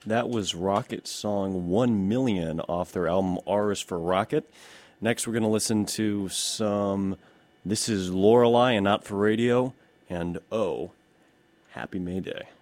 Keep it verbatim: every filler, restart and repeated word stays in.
That was Rocket's song one million off their album R is for Rocket. Next, we're going to listen to some This is Lorelei and Not for Radio, and oh, Happy May Day.